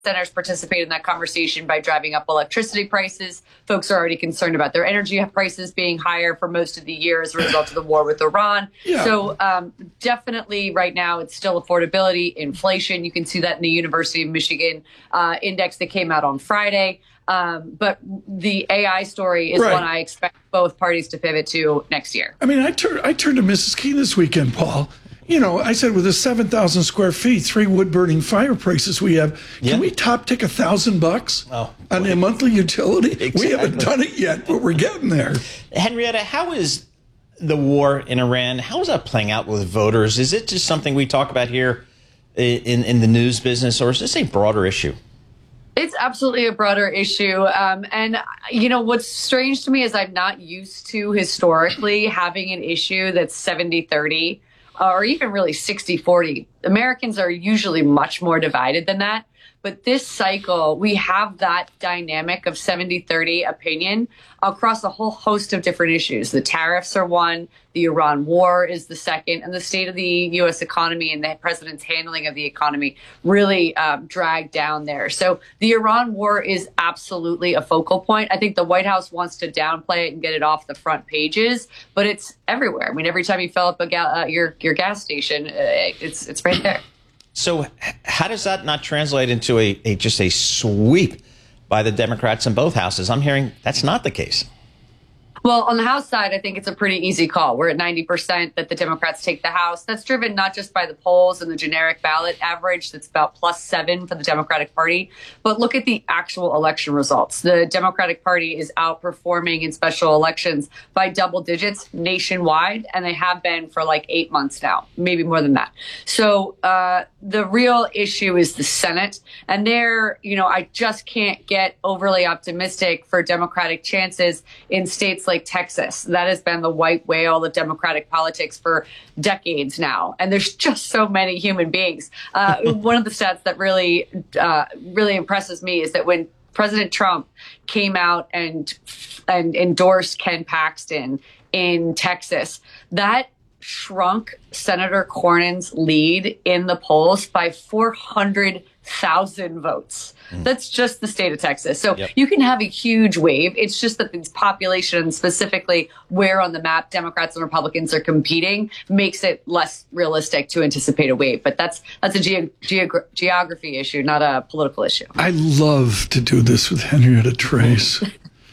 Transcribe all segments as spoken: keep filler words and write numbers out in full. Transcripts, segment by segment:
centers participate in that conversation by driving up electricity prices. Folks are already concerned about their energy prices being higher for most of the year as a result of the war with Iran. Yeah. So um, definitely right now, it's still affordability, inflation. You can see that in the University of Michigan uh, index that came out on Friday. Um, but the A I story is right. one I expect both parties to pivot to next year. I mean, I, tur- I turned to Missus King this weekend, Paul. You know, I said with the seven thousand square feet, three wood-burning fireplaces we have, yeah. can we top tick a thousand bucks oh, on a monthly utility? Exactly. We haven't done it yet, but we're getting there. Henrietta, how is the war in Iran, how is that playing out with voters? Is it just something we talk about here in, in the news business, or is this a broader issue? It's absolutely a broader issue. Um, and, you know, what's strange to me is I'm not used to historically having an issue that's seventy thirty. Or even really sixty forty. Americans are usually much more divided than that. But this cycle, we have that dynamic of seventy thirty opinion across a whole host of different issues. The tariffs are one, the Iran war is the second, and the state of the U S economy and the president's handling of the economy really uh, dragged down there. So the Iran war is absolutely a focal point. I think the White House wants to downplay it and get it off the front pages, but it's everywhere. I mean, every time you fill up a ga- uh, your your gas station, uh, it's it's right there. So how does that not translate into a, a just a sweep by the Democrats in both houses? I'm hearing that's not the case. Well, on the House side, I think it's a pretty easy call. We're at ninety percent that the Democrats take the House. That's driven not just by the polls and the generic ballot average that's about plus seven for the Democratic Party, but look at the actual election results. The Democratic Party is outperforming in special elections by double digits nationwide, and they have been for like eight months now, maybe more than that. So uh, the real issue is the Senate. And there, you know, I just can't get overly optimistic for Democratic chances in states like like Texas. That has been the white whale of Democratic politics for decades now. And there's just so many human beings. Uh, one of the stats that really, uh, really impresses me is that when President Trump came out and and endorsed Ken Paxton in Texas, that shrunk Senator Cornyn's lead in the polls by four hundred thousand votes. Mm. That's just the state of Texas. So yep. you can have a huge wave. It's just that the population, specifically where on the map Democrats and Republicans are competing, makes it less realistic to anticipate a wave. But that's that's a ge- geogra- geography issue, not a political issue. I love to do this with Henrietta Trace.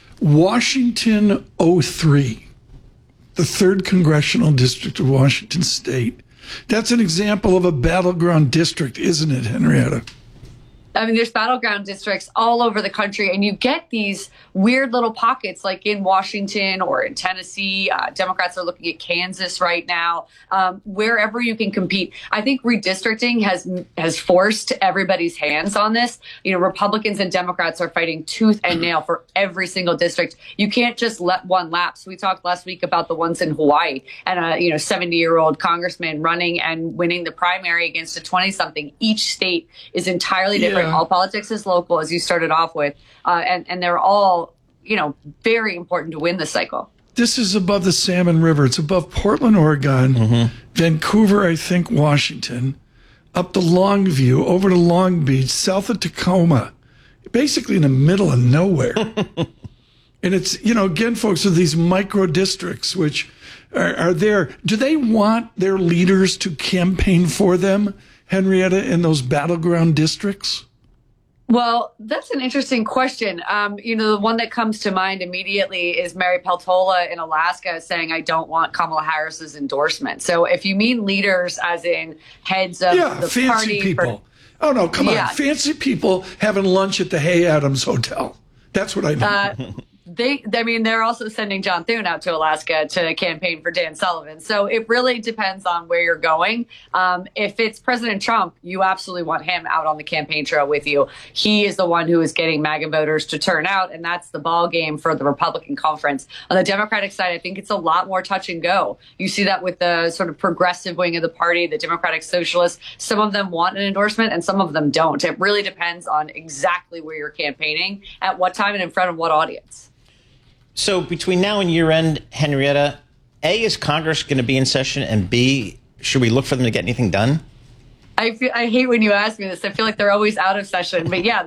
Washington oh three, the third Congressional District of Washington State. That's an example of a battleground district, isn't it, Henrietta? I mean, there's battleground districts all over the country, and you get these weird little pockets like in Washington or in Tennessee. Uh, Democrats are looking at Kansas right now, um, wherever you can compete. I think redistricting has has forced everybody's hands on this. You know, Republicans and Democrats are fighting tooth and nail for every single district. You can't just let one lapse. We talked last week about the ones in Hawaii and a you know seventy-year-old congressman running and winning the primary against a twenty-something. Each state is entirely different. Yeah. All politics is local, as you started off with, uh, and, and they're all, you know, very important to win this cycle. This is above the Salmon River. It's above Portland, Oregon, mm-hmm. Vancouver, I think, Washington, up to Longview, over to Long Beach, south of Tacoma, basically in the middle of nowhere. And it's, you know, again, folks, are these micro districts which are, are there. Do they want their leaders to campaign for them, Henrietta, in those battleground districts? Well, that's an interesting question. Um, you know, the one that comes to mind immediately is Mary Peltola in Alaska saying, I don't want Kamala Harris's endorsement. So if you mean leaders as in heads of yeah, the fancy party. people. For, oh, no, come yeah. on. Fancy people having lunch at the Hay Adams Hotel. That's what I mean. Uh, They, I mean, they're also sending John Thune out to Alaska to campaign for Dan Sullivan. So it really depends on where you're going. Um, if it's President Trump, you absolutely want him out on the campaign trail with you. He is the one who is getting MAGA voters to turn out, and that's the ball game for the Republican conference. On the Democratic side, I think it's a lot more touch and go. You see that with the sort of progressive wing of the party, the Democratic Socialists. Some of them want an endorsement and some of them don't. It really depends on exactly where you're campaigning, at what time, and in front of what audience. So between now and year end, Henrietta, A, is Congress going to be in session? And B, should we look for them to get anything done? I feel, I hate when you ask me this. I feel like they're always out of session. But yeah,